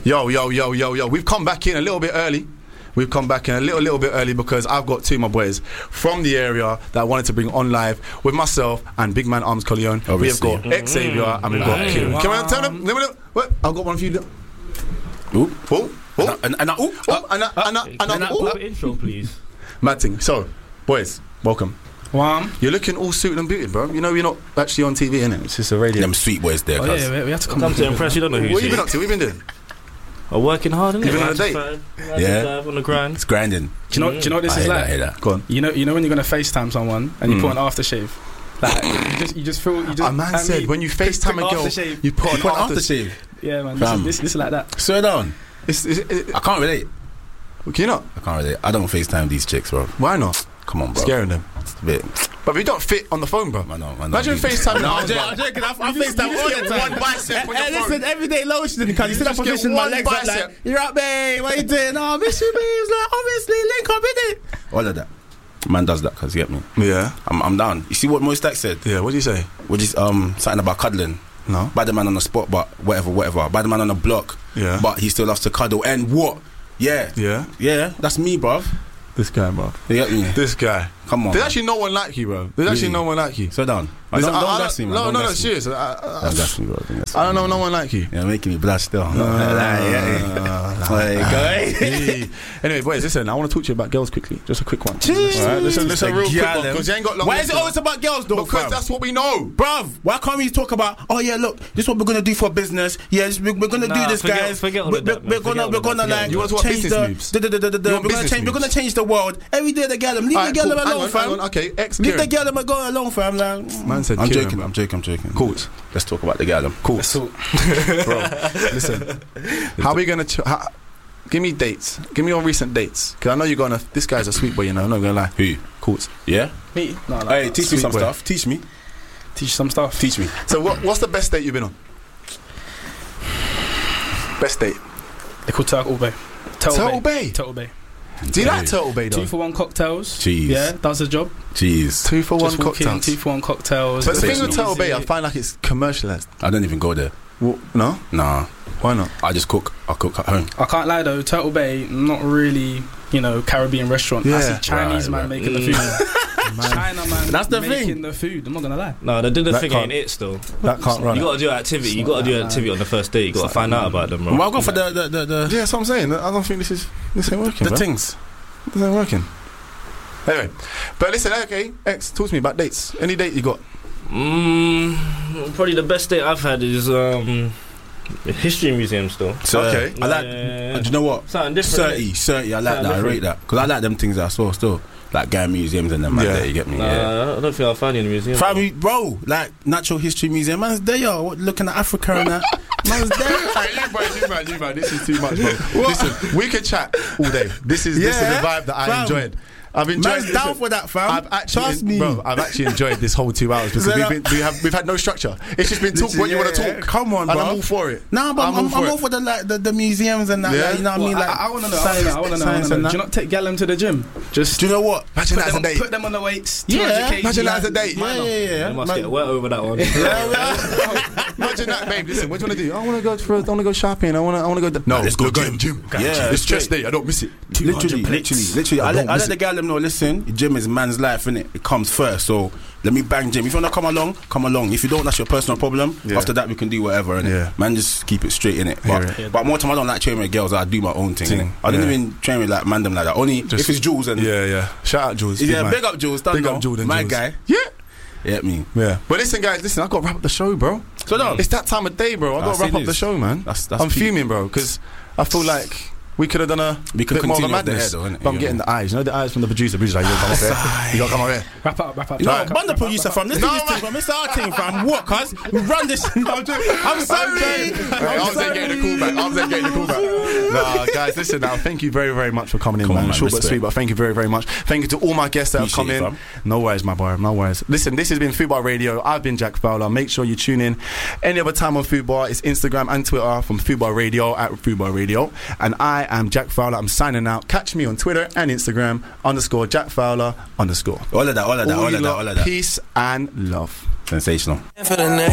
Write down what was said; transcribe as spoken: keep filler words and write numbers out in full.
Yo, yo, yo, yo, yo. We've come back in a little bit early. We've come back in a little, little bit early because I've got two of my boys from the area that I wanted to bring on live with myself and Big Man Arms Corleone. We have got mm. Xavier and we've got Kieran. Can I tell them? What? I've got one for you. Ooh, ooh, ooh, and and ooh, and and and and intro, please. Mad thing. So, boys, welcome. Wow. You're looking all suited and booted, bro. You know you're not actually on T V, innit? It's just a radio. Them sweet boys there. Oh yeah, we, we have to come, come to impress. You don't know who. What you been up to? What you been doing? I'm working hard, innit? You been on a date? Yeah. On the grind. It's grinding. Do you know? Do you know what this I is hear like? that, I hear that. Go on. You know, you know when you're gonna FaceTime someone and you Mm. put an aftershave. Like you just, you just feel. You just, A man I said mean, when you FaceTime a girl, aftershave. you put Put an an aftershave. aftershave. Yeah, man. This Fam. is, this, this is like that. Slow down. It's, it's, it, I can't relate. can you not? I can't relate. I don't FaceTime these chicks, bro. Why not? Come on, bro. Scaring them. It's a bit. But we don't fit on the phone, bro. I know, I know. Imagine FaceTime. No, No, I'm joking. I'm joking. I I FaceTime all the time. one bicep on your Hey, phone. listen, everyday lotion because you see that just get position, my one legs up bicep. like, you're up, babe. What you doing? Oh, I miss you, babes. Like, obviously, link up, innit? All of that. Man does that because you get me. Yeah. I'm, I'm down. You see what Mo Stack said? Yeah, what do you say? Which is um something about cuddling. No. Bad man on the spot, but whatever, whatever. Bad man on the block, Yeah. but he still loves to cuddle. And what? Yeah. Yeah. Yeah, that's me, bruv. This guy, bro. You get me? This guy. Come on. There's man. actually no one like you, bro. There's actually Really? no one like you. Slow down. I There's- don't, don't I- I- gas me, man. No, Don't no, no, gas me. serious. I, I, Don't gas me, bro. Don't gas me. I don't know no one like you. You're making me blush still. Uh, Like, hey. Anyway, boys, listen, I want to talk to you about girls quickly. Just a quick one. Jeez. All right, listen, listen, Like, real quick yeah, one, because you ain't got long. Why is it left. always about girls, though? Because fam? that's what we know. Bruv, why can't we talk about, oh yeah, look, this is what we're gonna do for business. Yeah, this- we're, we're gonna Nah, do this, forget- guys. forget all we're, of that, we're, man. we're gonna, Forget we're all of gonna that. like You want to talk change business the, moves? da, da, da, da, da, da. You We're want gonna business change. We're moves? gonna change the world every day. The girl, leave the Alright, girl cool. Hang alone, on, fam. hang on. Okay, ex Leave the Kieran. girl go alone, fam. Like, Man said I'm Kieran, joking. bro. I'm joking. I'm joking. Cool. Let's talk about the girl. Cool. Let's talk. Bro, listen. How are we gonna? Ch- how, give me dates. Give me your recent dates. Cause I know you're gonna. This guy's a sweet boy, you know. I'm not gonna lie. Who? Courts. Yeah. Me? No, no. Hey, teach me Sweet some boy. stuff. Teach me. Teach some stuff. Teach me. So what? What's the best date you've been on? Best date. They call Turtle Bay. Turtle Bay? Turtle Bay. Do you like Turtle Bay though? Two for one cocktails. Jeez. Yeah, does the job. Jeez. Two for one Just walk in, cocktails. two for one cocktails. But the thing It's with Turtle easy. Bay, I find like it's commercialized. I don't even go there. Well, no? Nah. Why not? I just cook. I cook at home. I can't lie though, Turtle Bay, not really, you know, Caribbean restaurant. I Yeah. see Chinese Right, man right. making the food. China man That's the making thing. the food. I'm not gonna lie. No, the dinner That thing can't- ain't it still. That can't run. You gotta do activity. You gotta do activity on the first day. You gotta find out about them, Well, bro. I'll go for the the the, the, Yeah, that's what I'm saying. I don't think this is this ain't working. the bro. things. This ain't working. Anyway, but listen, okay, X, talk to me about dates. Any date you got? Mm, probably the best date I've had is um, the history museum still. So, Okay. I like. Yeah. Do you know what? Something different. Thirty, thirty. I like Something that. I rate different. that because I like them things that I saw still, like going museums and them. Man, Yeah. there, you get me? Nah, Yeah. I don't think I'll find you in the museum. Family, bro, like Natural History Museum. Man's there, yo, what, looking at Africa and that. Man's there. you man, you man, you man. This is too much, bro. Listen, we could chat all day. This is this is the Yeah, vibe that I fam. enjoyed. I've enjoyed. Man's listen, down for that, fam. I've actually, Trust me, bro. I've actually enjoyed this whole two hours because Is we've that been, we have we've had no structure. It's just been talk what you want to Yeah, talk. come on, and bro. I'm all for it. Nah, but I'm, I'm, for I'm it. all for the like the, the museums and that. Yeah? Like, you know what I mean? Well, Like, I, I want to know. I science- want to know. I want to know. science and Do that. you not take Gallum to the gym? Just Do you know what? Imagine put that as a them, date. put them on the weights. Yeah, two hundred kg. Imagine that as a date. Yeah, yeah, yeah. You must Man- get wet over that one. Imagine that, babe. Listen, what do you want to do? I want to go for. I want to go shopping. I want to. I want to go. No, let's go we're gym. going gym. Yeah, it's straight. chest day. I don't miss it. Literally, literally, literally. I, I let, don't I miss let the it. gal them know, listen, gym is man's life, innit? It comes first, so let me bang gym. If you want to come along, come along. If you don't, that's your personal problem. Yeah. After that, we can do whatever, innit? Yeah. Man, just keep it straight, innit? Hear But, it. but more time, I don't like training with girls. I do my own thing, Thing, innit? I don't yeah. even train with like man them like that. Only Just- if it's Jules and Yeah, yeah. Shout out Jules. yeah, man. big up Jules. Don't Big know. up Jordan. my Jules. guy. Yeah. Yeah, me. Yeah. But listen, guys, listen. I've got to wrap up the show, bro. So no, It's that time of day, bro. I've Nah, got to wrap see up the this. show, man. That's- that's I'm peak. fuming, bro, because I feel like we could have done a We could bit more of a continue off the madness. air though, innit? But I'm You getting know. the eyes. You know the eyes from the producer. Producer's like, you gotta come up here. You gotta come up here. Wrap up, wrap up. No, Wrap up, I'm the wrap up, producer, wrap fam. Let's No, do this thing, fam. It's our thing, fam. What, cuz? We run this. I'm sorry. Hey, I was there getting the call back. I was there getting the call back. Nah, guys, listen now. Thank you very, very much for coming in, Come man. on, man, Short but respect. sweet, but thank you very, very much. Thank you to all my guests that have come Appreciate in. it, No worries, my boy. No worries. Listen, this has been Football Radio. I've been Jack Fowler. Make sure you tune in any other time on Football. It's Instagram and Twitter from Football Radio at Football Radio. And I am Jack Fowler. I'm signing out. Catch me on Twitter and Instagram underscore Jack Fowler underscore. All of that, all of that, all you of that, lot, all of that. Peace and love. Sensational. For the night.